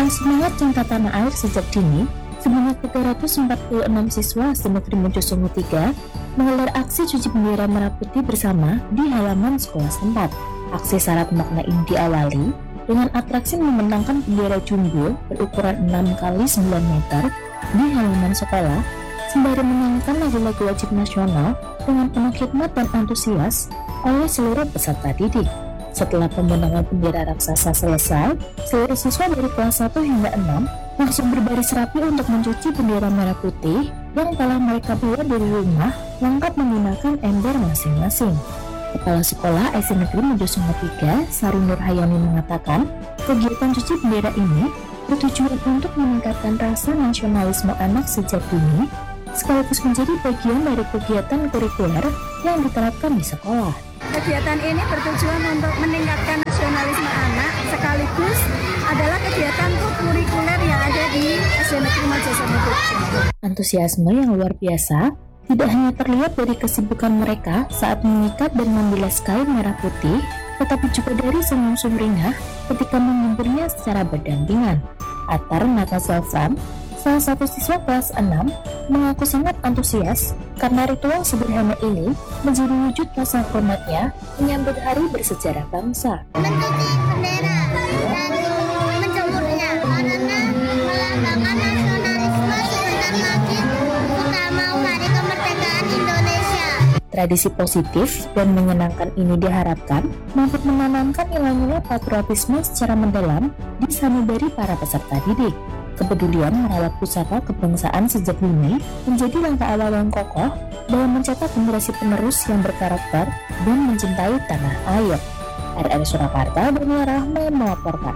Dengan semangat cinta tanah air sejak dini, sebanyak 346 siswa SD Negeri Mojossongo 3 menggelar aksi cuci bendera merah putih bersama di halaman sekolah setempat. Aksi syarat makna ini diawali dengan atraksi membentangkan bendera jumbo berukuran 6 kali 9 meter di halaman sekolah, sembari menyanyikan lagu-lagu wajib nasional dengan penuh hikmat dan antusias oleh seluruh peserta didik. Setelah pembentangan bendera raksasa selesai, seluruh siswa dari kelas 1 hingga 6 langsung berbaris rapi untuk mencuci bendera merah putih yang telah mereka bawa dari rumah lengkap menggunakan ember masing-masing. Kepala Sekolah SD Negeri Mojossongo 3, Sari Nurhayani mengatakan, kegiatan cuci bendera ini bertujuan untuk meningkatkan rasa nasionalisme anak sejak dini, sekaligus menjadi bagian dari kegiatan kurikuler yang diterapkan di sekolah. Kegiatan ini bertujuan untuk meningkatkan nasionalisme anak, sekaligus adalah kegiatan kurikuler yang ada di SD Negeri Mojossongo 3. Antusiasme yang luar biasa tidak hanya terlihat dari kesibukan mereka saat mengikat dan membilas kain merah putih, tetapi juga dari senyum sumringah ketika mengemburnya secara berdampingan. Atar Nata Zafran, salah satu siswa kelas 6, mengaku sangat antusias karena ritual sederhana ini menjadi wujud rasa hormatnya menyambut hari bersejarah bangsa. Mencuci bendera dan menjemurnya karena melambangkan nasionalisme sebentar lagi kita mau hari kemerdekaan Indonesia. Tradisi positif dan menyenangkan ini diharapkan mampu menanamkan nilai-nilai patriotisme secara mendalam di sanubari para peserta didik. Kepedulian merawat pusaka kebangsaan sejak dini menjadi langkah awal yang kokoh dalam mencetak generasi penerus yang berkarakter dan mencintai tanah air. RR Surakarta, Dania Rahma melaporkan.